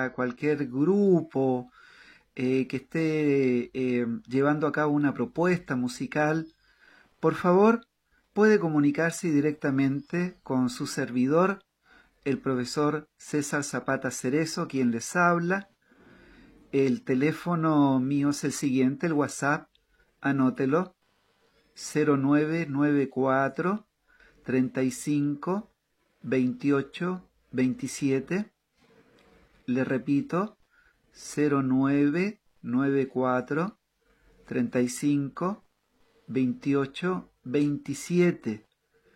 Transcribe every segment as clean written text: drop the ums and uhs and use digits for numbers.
empresa, cualquier grupo que esté llevando a cabo una propuesta musical, por favor, puede comunicarse directamente con su servidor, el profesor César Zapata Cerezo, quien les habla. El teléfono mío es el siguiente, el WhatsApp, anótelo, 0994 35 28 27. Le repito, 0994 35 28 27.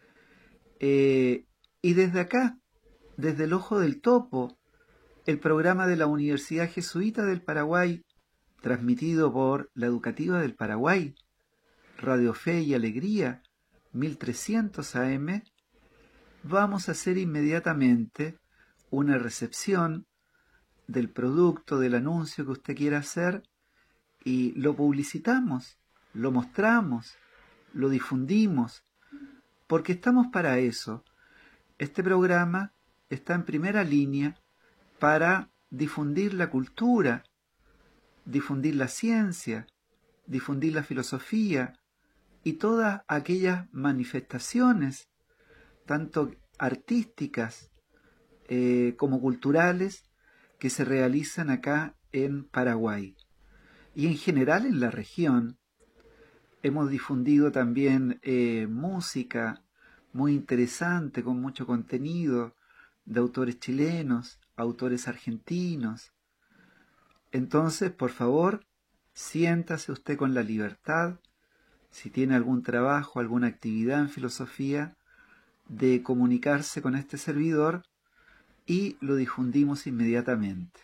Y desde acá, desde el Ojo del Topo, el programa de la Universidad Jesuita del Paraguay, transmitido por la Educativa del Paraguay, Radio Fe y Alegría, 1300 AM, vamos a hacer inmediatamente una recepción del producto, del anuncio que usted quiera hacer, y lo publicitamos, lo mostramos, lo difundimos, porque estamos para eso. Este programa está en primera línea para difundir la cultura, difundir la ciencia, difundir la filosofía y todas aquellas manifestaciones, tanto artísticas como culturales, que se realizan acá en Paraguay. Y en general en la región hemos difundido también música muy interesante, con mucho contenido, de autores chilenos, autores argentinos. Entonces, por favor, siéntase usted con la libertad, si tiene algún trabajo, alguna actividad en filosofía, de comunicarse con este servidor y lo difundimos inmediatamente.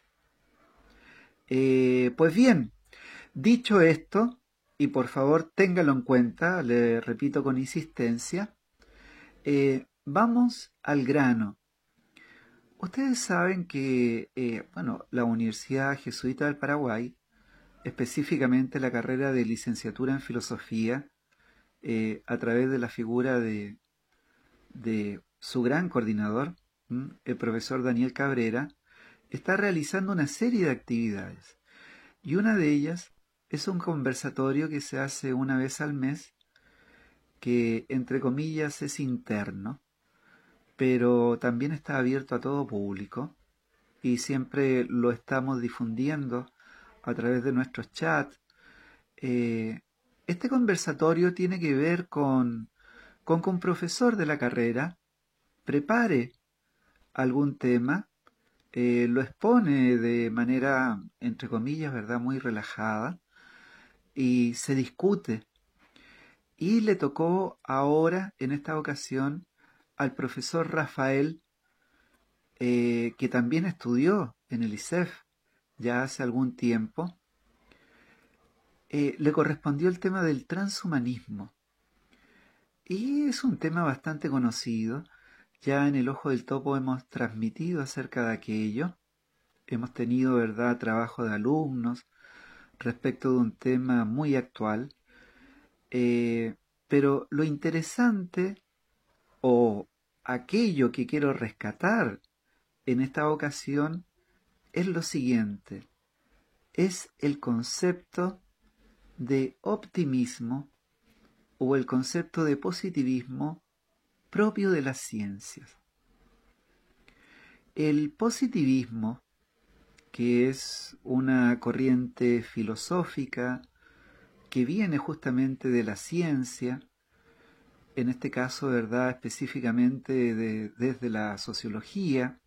Pues bien, dicho esto, y por favor téngalo en cuenta, le repito con insistencia, vamos al grano. Ustedes saben que la Universidad Jesuita del Paraguay, específicamente la carrera de licenciatura en filosofía, a través de la figura de su gran coordinador, el profesor Daniel Cabrera, está realizando una serie de actividades. Y una de ellas es un conversatorio que se hace una vez al mes, que entre comillas es interno, pero también está abierto a todo público y siempre lo estamos difundiendo a través de nuestros chats. Este conversatorio tiene que ver con que un profesor de la carrera prepare algún tema, lo expone de manera, entre comillas, ¿verdad?, muy relajada, y se discute. Y le tocó ahora, en esta ocasión, al profesor Rafael, que también estudió en el ISEF ya hace algún tiempo, le correspondió el tema del transhumanismo. Y es un tema bastante conocido. Ya en el Ojo del Topo hemos transmitido acerca de aquello. Hemos tenido, ¿verdad?, trabajo de alumnos respecto de un tema muy actual. Pero lo interesante, o aquello que quiero rescatar en esta ocasión, es lo siguiente. Es el concepto de optimismo o el concepto de positivismo propio de las ciencias. El positivismo, que es una corriente filosófica que viene justamente de la ciencia, en este caso, ¿verdad?, específicamente desde la sociología,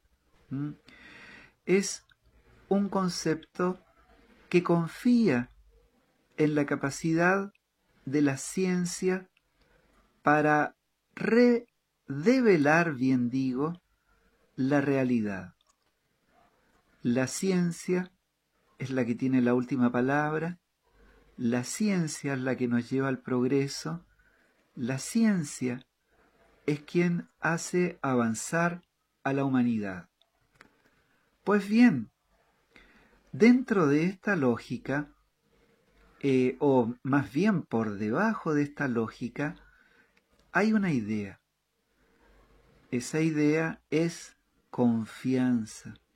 es un concepto que confía en la capacidad de la ciencia para redevelar, bien digo, la realidad. La ciencia es la que tiene la última palabra, la ciencia es la que nos lleva al progreso, la ciencia es quien hace avanzar a la humanidad. Pues bien, dentro de esta lógica, o más bien por debajo de esta lógica, hay una idea. Esa idea es confianza.